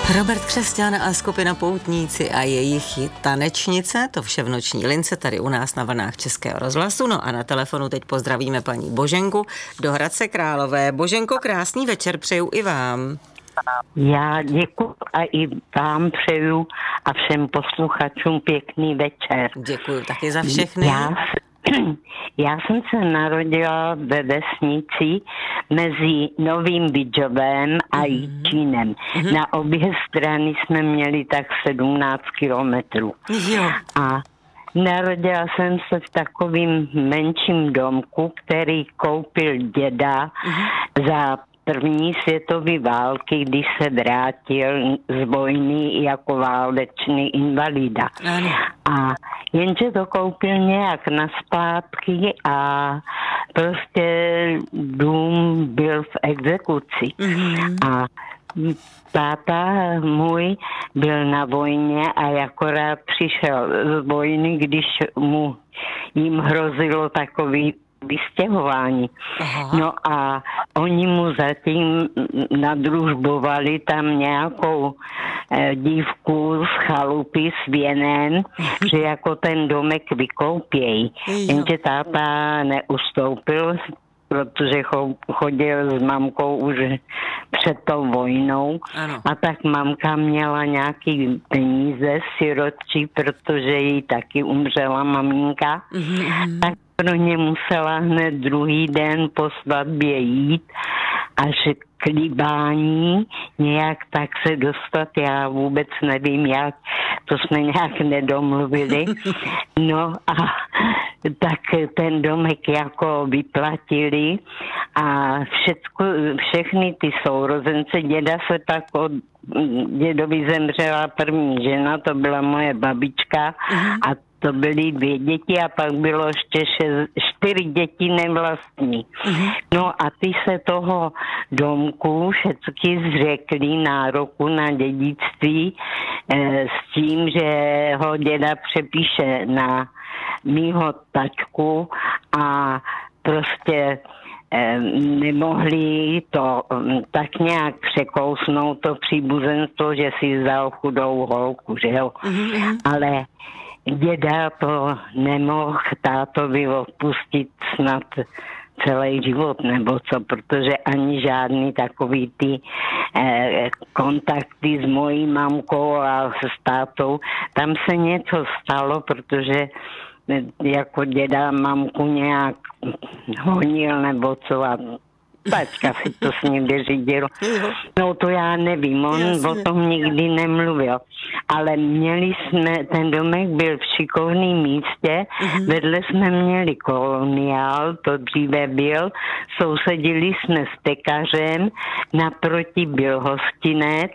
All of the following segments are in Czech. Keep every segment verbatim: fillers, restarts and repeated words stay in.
Robert Křesťan a skupina Poutníci a jejich tanečnice, to vše v noční lince tady u nás na vlnách Českého rozhlasu. No a na telefonu teď pozdravíme paní Boženku do Hradce Králové. Boženko, krásný večer přeju i vám. Já děkuji a i vám přeju a všem posluchačům pěkný večer. Děkuji taky za všechny. Já, já jsem se narodila ve vesnici mezi Novým Bydžovem a Jičínem. Mm-hmm. Na obě strany jsme měli tak sedmnáct kilometrů. Jo. A narodila jsem se v takovým menším domku, který koupil děda mm-hmm. za první světové války, když se vrátil z vojny jako válečný invalida. Ano. A jenže to koupil nějak na splátky a prostě dům byl v exekuci. Mm-hmm. A táta můj byl na vojně a akorát přišel z vojny, když mu jim hrozilo takový vystěhování. Aha. No a oni mu zatím nadružbovali tam nějakou eh, dívku z chalupy s věnem, že jako ten domek vykoupějí. Jenže táta neustoupil, protože chodil s mamkou už před tou vojnou. Ano. A tak mamka měla nějaký peníze sirotčí, protože jí taky umřela maminka. Mm-hmm. Tak pro ně musela hned druhý den po svatbě jít až k líbání, nějak tak se dostat, já vůbec nevím jak, to jsme nějak nedomluvili. No a tak ten domek jako vyplatili a všecko, všechny ty sourozence, děda se tak od dědovi zemřela první žena, to byla moje babička a to byly dvě děti a pak bylo ještě šest, čtyři děti nevlastní. Mm-hmm. No a ty se toho domku všechny zřekli nároku na dědictví eh, s tím, že ho děda přepíše na mýho tačku a prostě eh, nemohli to um, tak nějak překousnout to příbuzenstvo, že si vzal chudou holku, že jo. Mm-hmm. Ale děda to nemohl tátovi odpustit snad celý život, nebo co, protože ani žádný takový ty eh, kontakty s mojí mamkou a s tátou, tam se něco stalo, protože eh, jako děda mamku nějak honil, nebo co, a tačka si to s ním vyřídil. No to já nevím, on Jasně. o tom nikdy nemluvil. Ale měli jsme, ten domek byl v šikovném místě, uh-huh. vedle jsme měli koloniál, to dříve byl, sousedili jsme s pekařem, naproti byl hostinec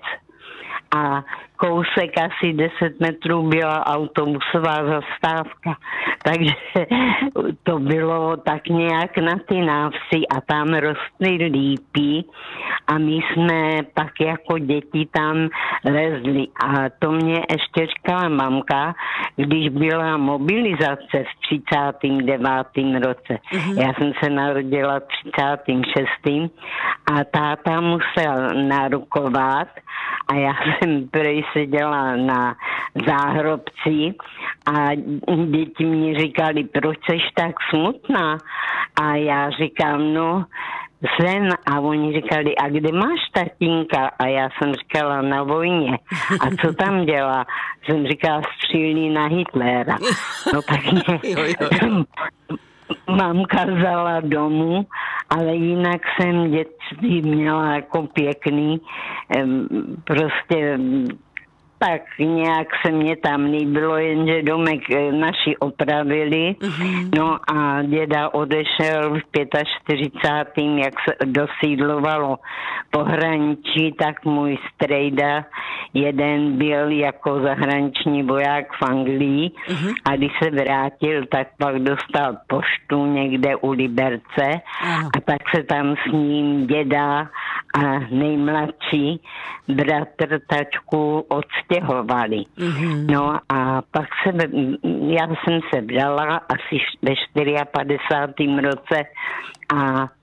a kousek asi deset metrů byla autobusová zastávka. Takže to bylo tak nějak na ty návsi a tam rostly lípy a my jsme pak jako děti tam lezli. A to mě ještě říkala mamka, když byla mobilizace v třicátém devátém roce. Mm-hmm. Já jsem se narodila v třicátém šestém a táta musel narukovat a já jsem prej seděla na záhrobci a děti mi říkali, proč seš tak smutná? A já říkám, no jsem. A oni říkali, a kde máš tatínka? A já jsem říkala, na vojně. A co tam dělá? Jsem říkala, střílí na Hitlera. No tak mě mamka vzala domů, ale jinak jsem dětství měla jako pěkný, prostě tak nějak se mě tam líbilo, jenže domek naši opravili, mm-hmm. no a děda odešel v čtyřicátém pátém jak se dosídlovalo pohraničí, tak můj strejda jeden byl jako zahraniční voják v Anglii mm-hmm. a když se vrátil, tak pak dostal poštu někde u Liberce mm. a tak se tam s ním děda a nejmladší bratr tačku odstěhovali. Mm-hmm. No a pak se, já jsem se vdala asi ve padesátém čtvrtém roce a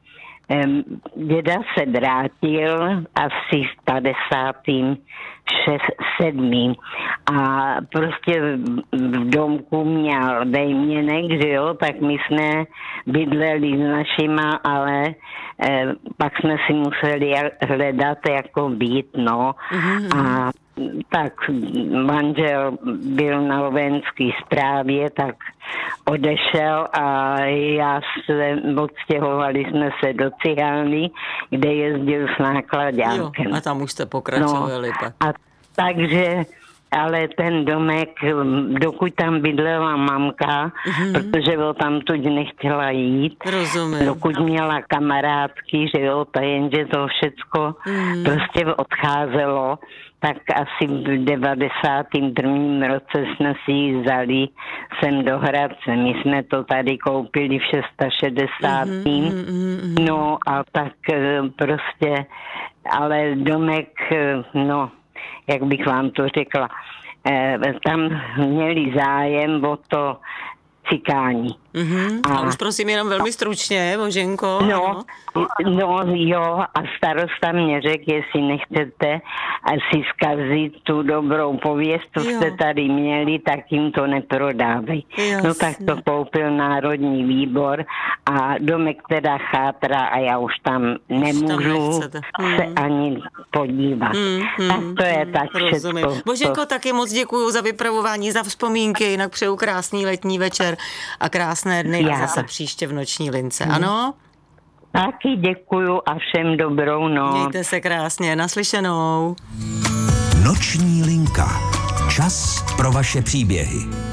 Děda se vrátil asi v padesátém sedmém a prostě v domku měl vejměnek, že jo, tak my jsme bydleli s našima, ale eh, pak jsme si museli hledat jako byt, no. Mm-hmm. A tak manžel byl na vojenské správě, tak odešel a já se odstěhovali jsme se do Cihálny, kde jezdil s náklaďákem. Jo, a tam už jste pokračovali. No, a takže, ale ten domek, dokud tam bydlela mamka, mm-hmm. protože ho tam tuď nechtěla jít, rozumím. Dokud měla kamarádky, že jo, to jenže to všecko mm. prostě odcházelo, tak asi v devadesátém prvním roce jsme si ji vzali sem do Hradce. My jsme to tady koupili v šedesátém šestém Mm-hmm. No a tak prostě, ale domek, no, jak bych vám to řekla, tam měli zájem o to Cikáni. Mm-hmm. A, a už prosím jenom velmi stručně, Boženko. No, no jo, a starosta mě řekl, jestli nechcete si zkazit tu dobrou pověst, co jo. jste tady měli, tak jim to neprodávej. Jasně. No tak to koupil Národní výbor a domek teda chátra a já už tam nemůžu tam se hmm. ani podívat. Hmm, hmm, tak to je hmm, tak všechno. Boženko, taky moc děkuju za vypravování, za vzpomínky, jinak přeju krásný letní večer a krásné dny já. A zase příště v Noční lince, hmm. ano? Taky děkuju a všem dobrou noc. Mějte se krásně, naslyšenou. Noční linka. Čas pro vaše příběhy.